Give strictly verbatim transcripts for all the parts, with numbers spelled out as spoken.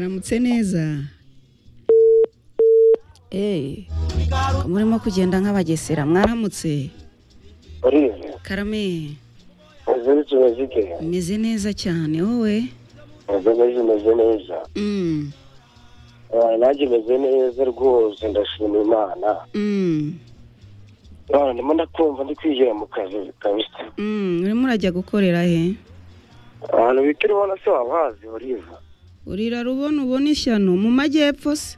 mwaramutse neza. Eh, murimo kugenda nk'abagesera mwaramutse. Olive. Karame. Azuri muzike. Meze neza cyane wowe. Meze meze neza. Mm. Ah, naje meze neza rwose ndashima Imana. Mm. Ah, ndimo ndakumva ndi kwigira mu kazi kabisa. Mm, urimo urajya gukorera he? Ahantu bikiri ubona se wabazi Olive. Urira rubona ubona ishyano mu majyepfo se.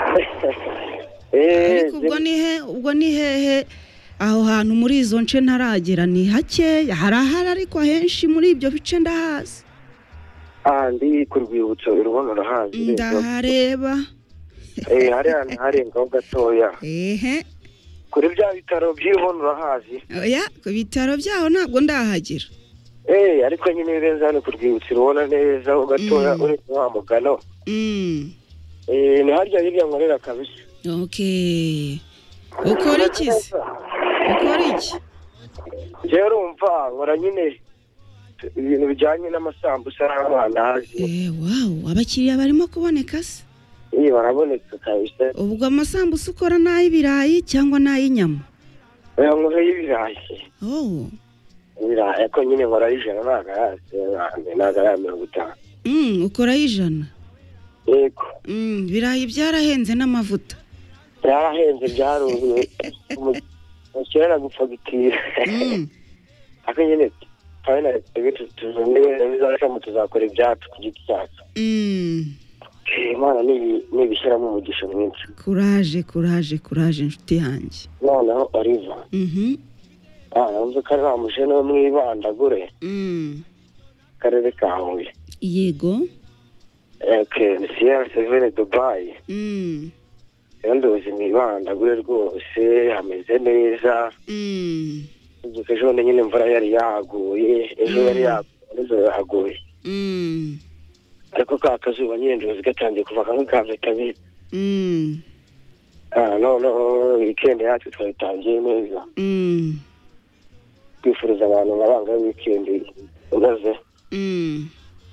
Eh, ariko ubwo ni he ubwo ni hehe aho hantu muri izo nce ntaragera ni hake harahari ariko henshi muri ibyo bice ndahazi. Ah, ndi ku rwibutso urubona urahazi. Ndahareba. Eh, hari ahantu harengaho gatoya. Ehe. Kuri bya bitaro by'ibona urahazi. Oya, ku bitaro byaho ntabwo ndahagira. Eh, ariko nyine birenze hano ku rwibutso urubona neza ho gatoya Mm. uri kwa mugano. Mm. Eh, ni harya hirya nkorera kabisa. Okay. Ukora iki se? Ukora iki? Rero umva nkora nyine ibintu bijyanye n'amasambusa n'amandazi. Eh, wow, abakiriya barimo kuboneka se? Eh, baraboneka kabisa. Ubwo amasambusa ukora n'ay'ibirayi cyangwa n'ay'inyama? Oya, nkora y'ibirayi. Oh. Ibirayi ko nyine nkora ijana n'agahase n'agahase mirongo itanu. Mm, ukora y'ijana? Yego. Mm, birayi byarahenze n'amavuta. Byarahenze byaruzuye. Ukirana gupfagitira. Mm. Ako nyine final tubito tuzongera bizarashamo tuzakora ibyacu ku giti cyacu. Mm. Imana ni nibishyiramo umugisha mwinshi. Courage, courage, courage inshuti yanjye. Noneho Olive. Mhm. Ah, numva ko ari amuje no mwibandagure. Mm. Karere ka Huye. Yego. Okay, Sierra Seven Dubai. Mm. Yandoze mwibandagure rwose hameze neza. Mm. Igihe ejo nyine imvura yari yaguye, ejo yari yaguye, yaguye. Mm. Ariko ka kazuba nyine ndoze gatangiye kuva kamwe ka vitamine. Mm. Ah, no no, weekend yacu twayitangiye neza. Mm. Twifuriza abantu babanga weekend unaze. Mm.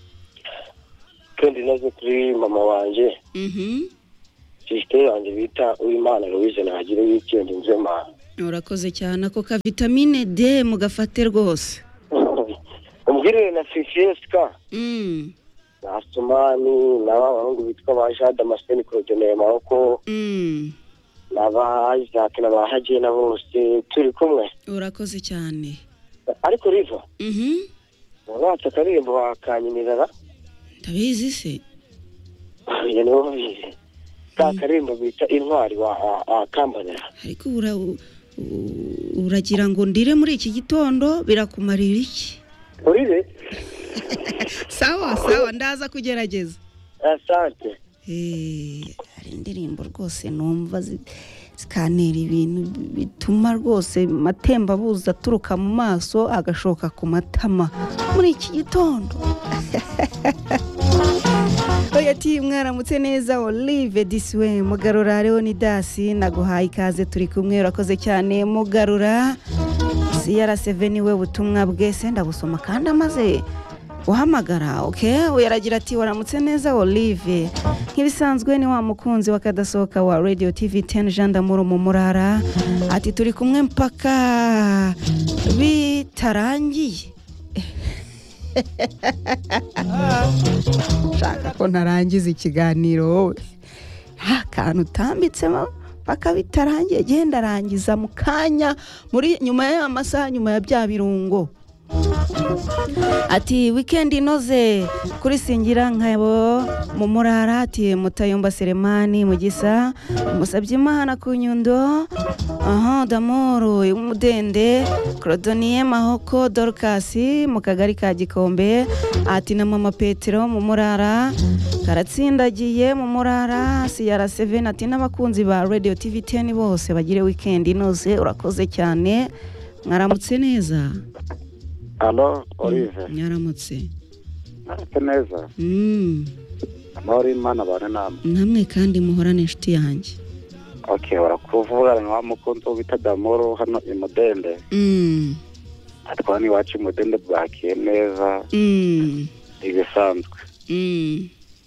Kandi nazo kuri mama wanje. Mhm. Sister yanjye bita Uwimana Louise nagire weekend nzema. Urakoze cyane ako ka vitamine D mugafate rwose. Umbwire na Fifiesca. Mm. Asumani n'abahungu bitwa ba Jada Maseni Claude Maboko. Mm. Naba Isaac n'abahagiye na bose turi kumwe. Urakoze cyane. Ariko Riva. Mhm. Wabatse karimbo wakanyinira. Ndabizi se. Ya no bizi. Ka karimbo bita intwari wa Kambanira. Ariko ura uragira ngo ndire muri iki gitondo birakumarira iki? Urize? Sawa sawa ndaza kugerageza. Asante. Eh, hari indirimbo rwose numva zikanera ibintu bituma rwose matemba buza turuka mu maso agashoka ku matama muri iki gitondo. Oya ati mwaramutse neza Olive Diswe Mugarura Leonidas naguhaye ikaze turi kumwe urakoze cyane Mugarura. Sierra Seven we butumwa bwese ndabusoma kandi amaze uhamagara. Okay, uyaragira ati waramutse neza Olive nk'ibisanzwe ni wa mukunzi wa kadasohoka wa Radio T V ten Jean d'Amour mu Murara ati turi kumwe mpaka bitarangiye. Shaka ko narangiza ikiganiro wowe akantu utambitsemo paka bitarangiye genda rangiza mu kanya muri nyuma y'amasaha nyuma ya bya birungo. Ati weekend inoze kuri Singira nkabo mu Murara ati Mutayomba Selemani Mugisa musabye Imana ku Nyundo aha Damoro y'umudende Crodonier Mahoko Dorcas mu kagari ka Gikombe ati na mama Petero mu Murara karatsindagiye mu Murara. Sierra Seven ati n'abakunzi ba Radio T V ten bose bagire weekend inoze urakoze cyane mwaramutse neza. Hello, Olive. Nyaramutse. Ate neza. Mm. Amahoro Imana bane namwe. Namwe kandi muhorane inshuti yanjye. Okay, barakuvura na mukunzi bita Damoro hano imudende. Mm. Atwani wacu imudende bwakiye neza. Mm. Ibisanzwe. Mm. Okay.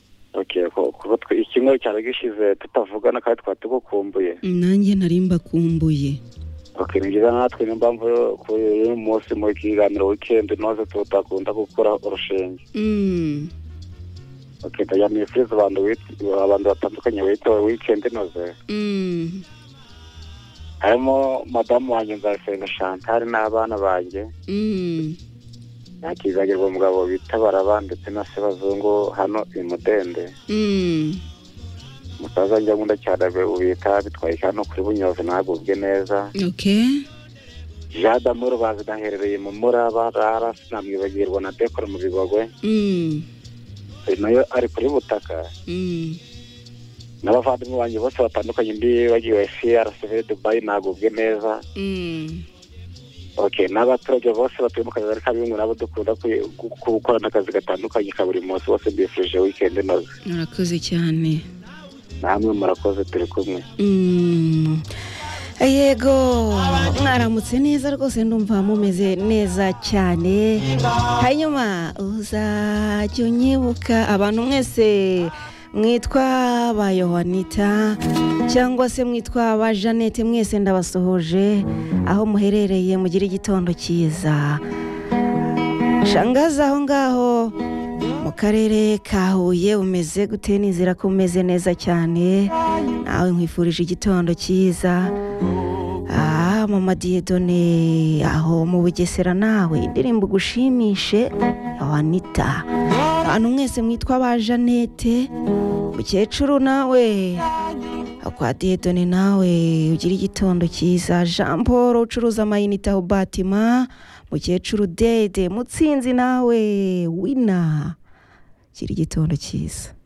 okay ko kuba ikimwe cyane gishize tutavugana kandi twatugukumbuye nanjye nari mbakumbuye okay ngiza natwe nimpamvu ko uyu munsi mu kiganiro weekend noze tutakunda gukora urushenge mm okay ndayamiye friends abantu abantu batandukanye wita weekend noze mm harimo madamu wanjye Nzayisenga Chantal n'abana banjye mm nakizagirwa umugabo bitabara bandetse na se bazungu hano imudende mm musaza njya ngunda cyane ubita bitwaye hano kuri Bunyove nagubwe neza okay Jada Muro bazidaherereye mu muraba arasi namwibagirwa na Dekora mu bigogwe mm nayo ari kuri butaka mm n'abavandimwe banjye bose batandukanye ndi bagiye C R C V Dubai nagubwe neza mm okay n'abaturage bose batuye mu kagari ka Bimwe nabo dukunda gukorana akazi gatandukanye ka buri munsi bose mbifurije weekend noze murakoze cyane namwe murakoze turi kumwe mm yego mwaramutse neza rwose ndumva mumeze neza cyane hanyuma uzajya unyibuka abantu mwese mwitwa ba Yohanita cyangwa se mwitwa ba Jeannette mwese ndabasohoje aho muherereye mugira igitondo cyiza shangaza aho ngaho mu karere ka Huye umeze gute nizera ko umeze neza cyane nawe nkwifurije igitondo cyiza ah mama Dieudonné aho mu Bugesera nawe indirimbo gushimishe Yohanita abantu mwese mwitwa ba Jeannette mukecuru nawe akwa Dieudonné nawe ugira igitondo cyiza Jean Paul ucuruza amayinite aho Batima mukecuru Dede Mutsinzi nawe wina gira igitondo cyiza